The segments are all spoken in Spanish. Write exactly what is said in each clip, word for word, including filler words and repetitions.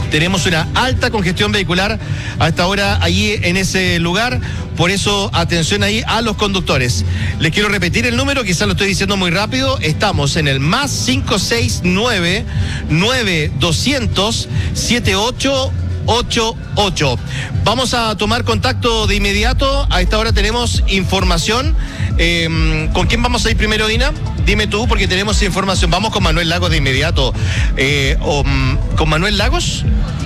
Tenemos una alta congestión vehicular a esta hora allí en ese lugar. Por eso, atención ahí a los conductores. Les quiero repetir el número, quizás lo estoy diciendo muy rápido. Estamos en el más cinco seis nueve, nueve doscientos, setenta y ocho ochenta y ocho. Vamos a tomar contacto de inmediato. A esta hora tenemos información. Eh, ¿Con quién vamos a ir primero, Dina? Dime tú, porque tenemos información. Vamos con Manuel Lagos de inmediato. Eh, o, ¿Con Manuel Lagos?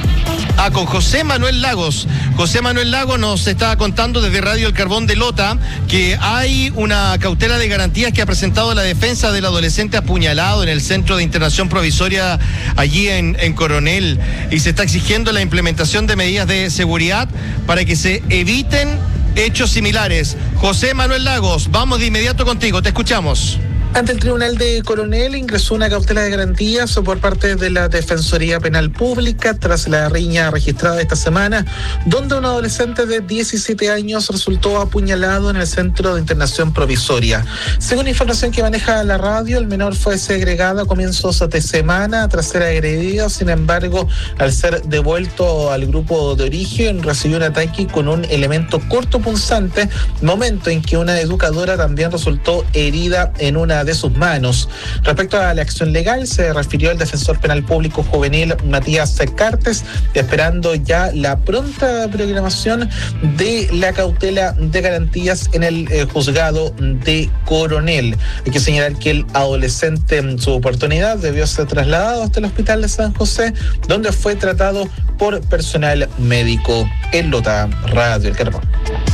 Ah, con José Manuel Lagos. José Manuel Lagos nos está contando desde Radio El Carbón de Lota que hay una cautela de garantías que ha presentado la defensa del adolescente apuñalado en el Centro de Internación Provisoria allí en, en Coronel, y se está exigiendo la implementación de medidas de seguridad para que se eviten hechos similares. José Manuel Lagos, vamos de inmediato contigo, te escuchamos. Ante el Tribunal de Coronel ingresó una cautela de garantías por parte de la Defensoría Penal Pública tras la riña registrada esta semana, donde un adolescente de diecisiete años resultó apuñalado en el Centro de Internación Provisoria. Según información que maneja la radio, el menor fue segregado a comienzos de semana tras ser agredido. Sin embargo, al ser devuelto al grupo de origen, recibió un ataque con un elemento cortopunzante, momento en que una educadora también resultó herida en una de sus manos. Respecto a la acción legal, se refirió el defensor penal público juvenil Matías Cartes, esperando ya la pronta programación de la cautela de garantías en el eh, juzgado de Coronel. Hay que señalar que el adolescente en su oportunidad debió ser trasladado hasta el hospital de San José, donde fue tratado por personal médico. En Lota, Radio El Carbón.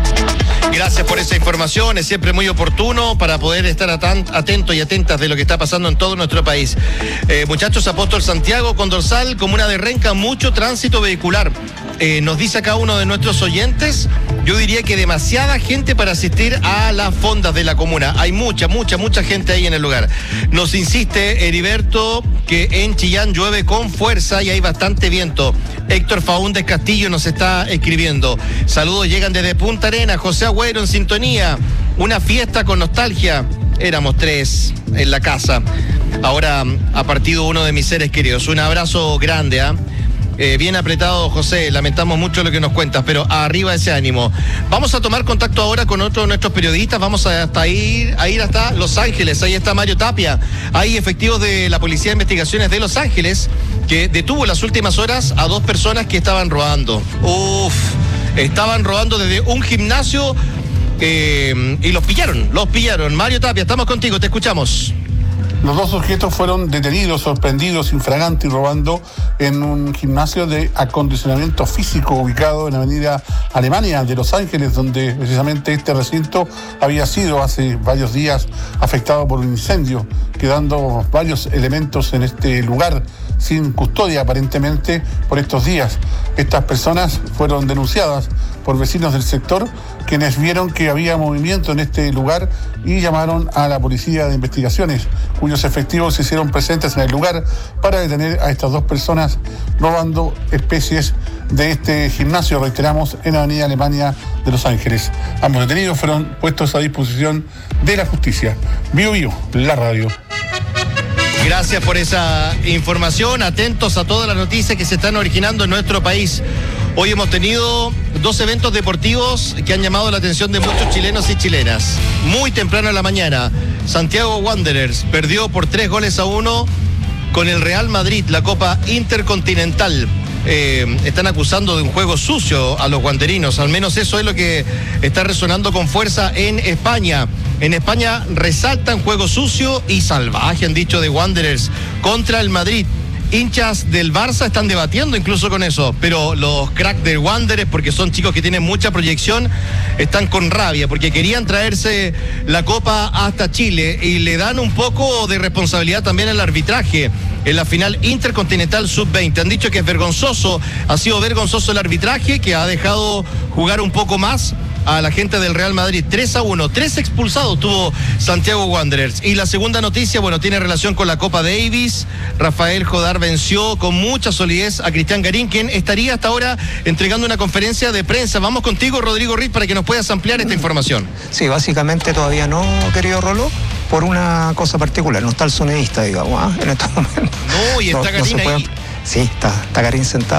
Gracias por esa información, es siempre muy oportuno para poder estar atentos y atentas de lo que está pasando en todo nuestro país. Eh, muchachos, Apóstol Santiago con Dorsal, comuna de Renca, mucho tránsito vehicular. Eh, nos dice acá uno de nuestros oyentes, yo diría que demasiada gente para asistir a las fondas de la comuna. Hay mucha, mucha, mucha gente ahí en el lugar. Nos insiste Heriberto que en Chillán llueve con fuerza y hay bastante viento. Héctor Faúndez Castillo nos está escribiendo. Saludos llegan desde Punta Arenas. José Agüero en sintonía. Una fiesta con nostalgia. Éramos tres en la casa. Ahora ha partido uno de mis seres queridos. Un abrazo grande, ¿ah? ¿eh? Eh, bien apretado, José, lamentamos mucho lo que nos cuentas, pero arriba ese ánimo. Vamos a tomar contacto ahora con otro de nuestros periodistas, vamos a, hasta ir, a ir hasta Los Ángeles, ahí está Mario Tapia. Hay efectivos de la Policía de Investigaciones de Los Ángeles que detuvo las últimas horas a dos personas que estaban robando. Uf, estaban robando desde un gimnasio eh, y los pillaron, los pillaron. Mario Tapia, estamos contigo, te escuchamos. Los dos sujetos fueron detenidos, sorprendidos, infraganti, robando en un gimnasio de acondicionamiento físico ubicado en la avenida Alemania de Los Ángeles, donde precisamente este recinto había sido hace varios días afectado por un incendio, quedando varios elementos en este lugar sin custodia aparentemente por estos días. Estas personas fueron denunciadas por vecinos del sector, quienes vieron que había movimiento en este lugar y llamaron a la Policía de Investigaciones, cuyos efectivos se hicieron presentes en el lugar para detener a estas dos personas robando especies de este gimnasio, reiteramos, en la avenida Alemania de Los Ángeles. Ambos detenidos fueron puestos a disposición de la justicia. Bio Bio, la radio. Gracias por esa información, atentos a todas las noticias que se están originando en nuestro país. Hoy hemos tenido dos eventos deportivos que han llamado la atención de muchos chilenos y chilenas. Muy temprano en la mañana, Santiago Wanderers perdió por tres goles a uno con el Real Madrid, la Copa Intercontinental. Eh, están acusando de un juego sucio a los wanderinos, al menos eso es lo que está resonando con fuerza en España. En España resaltan juego sucio y salvaje, han dicho, de Wanderers contra el Madrid. Hinchas del Barça están debatiendo incluso con eso, pero los cracks del Wanderers, porque son chicos que tienen mucha proyección, están con rabia porque querían traerse la Copa hasta Chile y le dan un poco de responsabilidad también al arbitraje en la final Intercontinental sub veinte. Han dicho que es vergonzoso, ha sido vergonzoso el arbitraje, que ha dejado jugar un poco más a la gente del Real Madrid. tres a uno, tres expulsados tuvo Santiago Wanderers. Y la segunda noticia, bueno, tiene relación con la Copa Davis. Rafael Jodar venció con mucha solidez a Cristian Garín, quien estaría hasta ahora entregando una conferencia de prensa. Vamos contigo, Rodrigo Riz, para que nos puedas ampliar esta información. Sí, básicamente todavía no, querido Rolo, por una cosa particular, no está el sonidista, digamos, ¿eh? En estos momentos. No, y está no, Garín no ahí. Sí, está, está Garín sentado.